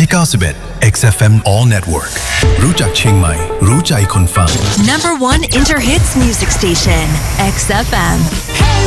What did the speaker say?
ที่91 XFM All Network รู้จักเชียงใหม่รู้ใจคนฟัง Number 1 Inter Hits Music Station XFM